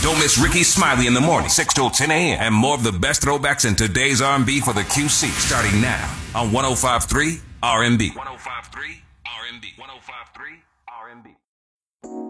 Don't miss Ricky Smiley in the morning, 6 till 10 a.m. And more of the best throwbacks in today's R&B for the QC, starting now on 105.3 R&B. 105.3 R&B. 105.3 R&B.